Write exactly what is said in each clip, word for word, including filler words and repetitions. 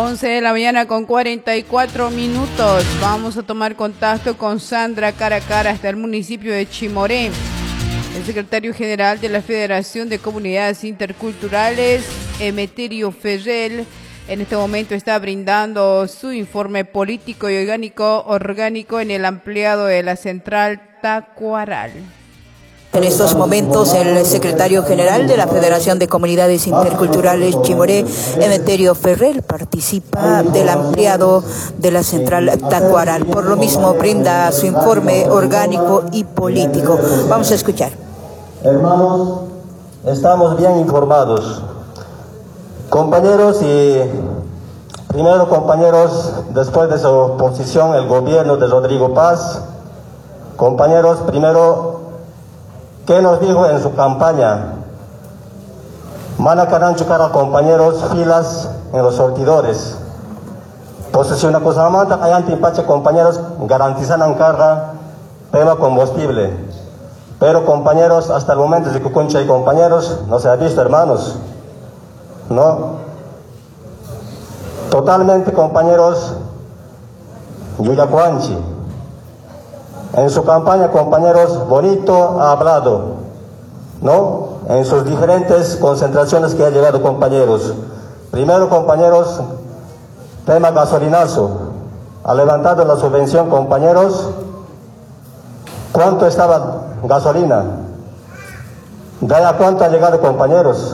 once de la mañana con cuarenta y cuatro minutos. Vamos a tomar contacto con Sandra cara a cara hasta el municipio de Chimoré. El secretario general de la Federación de Comunidades Interculturales, Emeterio Ferrer, en este momento está brindando su informe político y orgánico, orgánico en el ampliado de la central Tacuaral. En estos momentos, el secretario general de la Federación de Comunidades Interculturales Chimoré, Emeterio Ferrer, participa del ampliado de la central Tacuaral. Por lo mismo, brinda su informe orgánico y político. Vamos a escuchar. Hermanos, estamos bien informados. Compañeros y primero compañeros, después de su posición, el gobierno de Rodrigo Paz, compañeros, primero, ¿qué nos dijo en su campaña? Manacaran chucara compañeros filas en los sortidores. Posesiona cosa manta, hay antipache compañeros garantizan carga, tema combustible. Pero compañeros, hasta el momento de Cucuncha y compañeros, no se ha visto, hermanos. No. Totalmente, compañeros, Yuyacuanchi. En su campaña, compañeros, bonito ha hablado, ¿no? En sus diferentes concentraciones que ha llegado, compañeros. Primero, compañeros, tema gasolinazo. Ha levantado la subvención, compañeros. ¿Cuánto estaba gasolina? ¿De ahí a cuánto ha llegado, compañeros?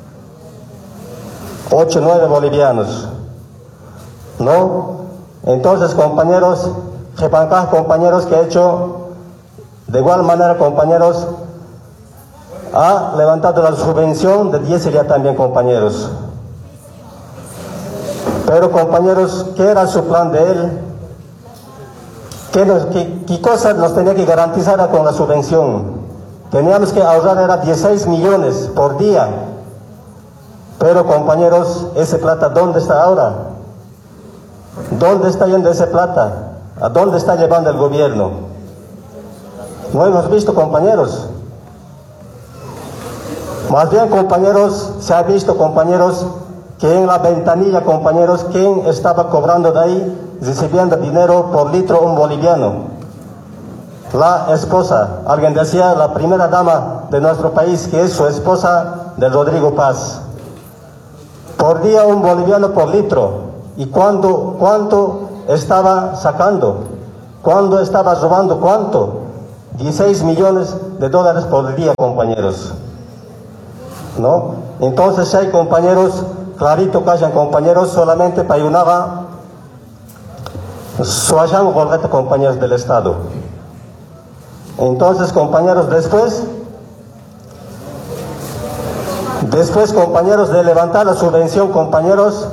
ocho, nueve bolivianos, ¿no? Entonces, compañeros, Jepancaj, compañeros, que ha hecho de igual manera, compañeros, ha levantado la subvención de diésel ya también, compañeros. Pero, compañeros, ¿qué era su plan de él? ¿Qué, nos, qué, qué cosas nos tenía que garantizar con la subvención? Teníamos que ahorrar, era dieciséis millones por día. Pero, compañeros, ese plata, ¿dónde está ahora? ¿Dónde está yendo ese plata? ¿A dónde está llevando el gobierno? No hemos visto, compañeros. Más bien, compañeros, se ha visto, compañeros, que en la ventanilla, compañeros, ¿quién estaba cobrando de ahí, recibiendo dinero por litro un boliviano? La esposa. Alguien decía, la primera dama de nuestro país, que es su esposa de Rodrigo Paz. Por día un boliviano por litro. ¿Y cuándo, cuánto estaba sacando? ¿Cuándo estaba robando? ¿Cuánto? dieciséis millones de dólares por día, compañeros. ¿No? Entonces, si hay compañeros, clarito que hayan compañeros, solamente para ayunar su hayan golgata, compañeros del Estado. Entonces, compañeros, después, después, compañeros, de levantar la subvención, compañeros,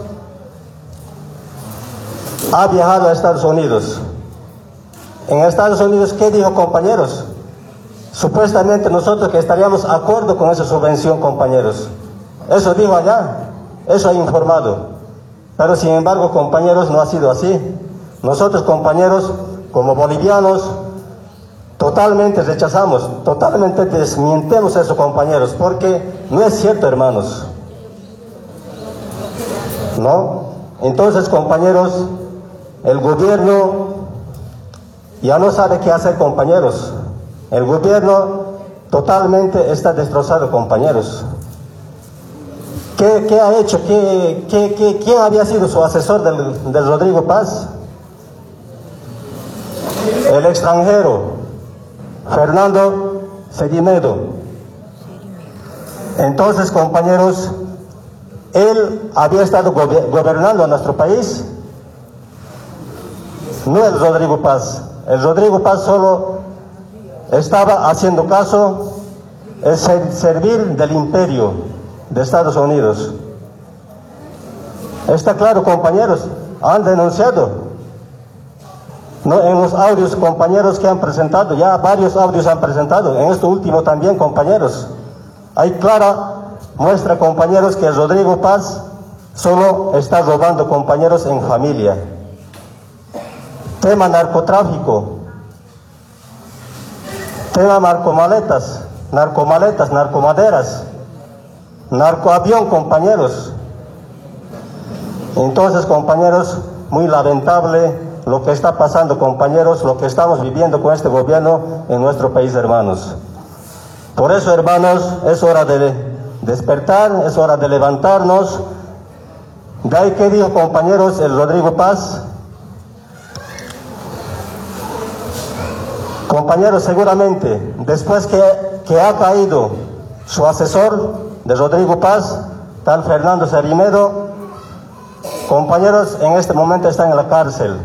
ha viajado a Estados Unidos. En Estados Unidos, ¿qué dijo, compañeros? Supuestamente nosotros que estaríamos de acuerdo con esa subvención, compañeros. Eso dijo allá, eso ha informado. Pero sin embargo, compañeros, no ha sido así. Nosotros, compañeros, como bolivianos, totalmente rechazamos, totalmente desmientemos eso, compañeros, porque no es cierto, hermanos. ¿No? Entonces, compañeros, el gobierno ya no sabe qué hacer, compañeros. El gobierno totalmente está destrozado, compañeros. ¿Qué, qué ha hecho? ¿Qué, qué, qué, ¿Quién había sido su asesor del, del Rodrigo Paz? El extranjero, Fernando Sedimedo. Entonces, compañeros, él había estado gobernando a nuestro país. No el Rodrigo Paz. El Rodrigo Paz solo estaba haciendo caso, es servir del imperio de Estados Unidos. Está claro, compañeros, han denunciado. No, en los audios, compañeros, que han presentado, ya varios audios han presentado, en esto último también, compañeros. Hay clara muestra, compañeros, que Rodrigo Paz solo está robando, compañeros, en familia. Tema narcotráfico, tema narcomaletas, narcomaletas, narcomaderas, narcoavión, compañeros. Entonces, compañeros, muy lamentable lo que está pasando, compañeros, lo que estamos viviendo con este gobierno en nuestro país, hermanos. Por eso, hermanos, es hora de despertar, es hora de levantarnos. De ahí que dijo, compañeros, el Rodrigo Paz. Compañeros, seguramente, después que, que ha caído su asesor de Rodrigo Paz, tal Fernando Cervinedo, compañeros, en este momento está en la cárcel.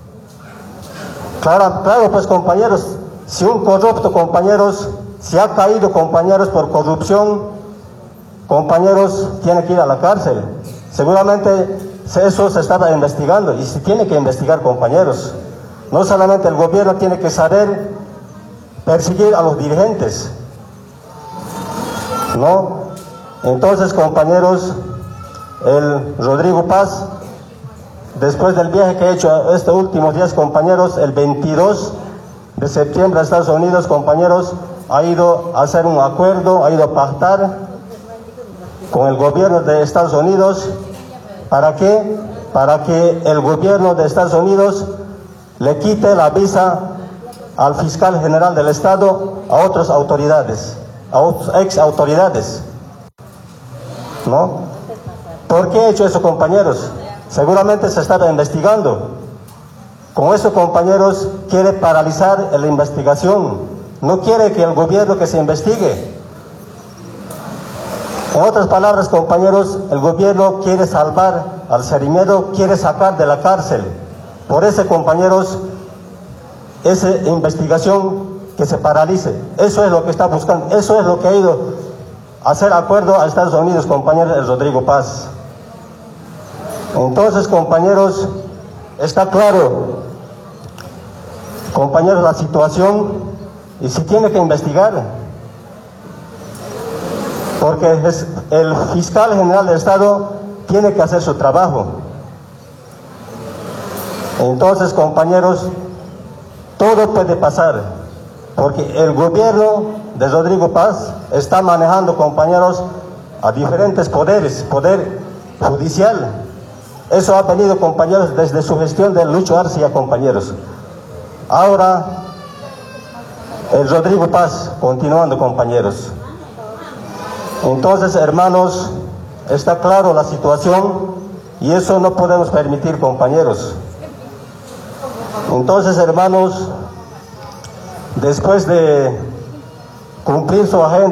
Claro, claro, pues compañeros, si un corrupto, compañeros, si ha caído, compañeros, por corrupción, compañeros, tiene que ir a la cárcel. Seguramente eso se estaba investigando y se tiene que investigar, compañeros. No solamente el gobierno tiene que saber perseguir a los dirigentes, ¿no? Entonces, compañeros, el Rodrigo Paz, después del viaje que ha hecho estos últimos días, compañeros, el veintidós de septiembre a Estados Unidos, compañeros, ha ido a hacer un acuerdo, ha ido a pactar con el gobierno de Estados Unidos. ¿Para qué? Para que el gobierno de Estados Unidos le quite la visa al fiscal general del Estado, a otras autoridades, a otras ex autoridades, ¿no? ¿Por qué ha hecho eso, compañeros? Seguramente se estaba investigando. Con eso, compañeros, quiere paralizar la investigación. No quiere que el gobierno que se investigue. En otras palabras, compañeros, el gobierno quiere salvar al Cervinedo, quiere sacar de la cárcel. Por eso, compañeros, esa investigación que se paralice. Eso es lo que está buscando, eso es lo que ha ido a hacer acuerdo a Estados Unidos, compañeros, el Rodrigo Paz. Entonces, compañeros, está claro, compañeros, la situación, y se tiene que investigar, porque es, el fiscal general del Estado tiene que hacer su trabajo. Entonces, compañeros, todo puede pasar, porque el gobierno de Rodrigo Paz está manejando, compañeros, a diferentes poderes, poder judicial. Eso ha venido, compañeros, desde su gestión de Lucho Arcia, compañeros. Ahora, el Rodrigo Paz, continuando, compañeros. Entonces, hermanos, está claro la situación y eso no podemos permitir, compañeros. Entonces, hermanos, después de cumplir su agenda,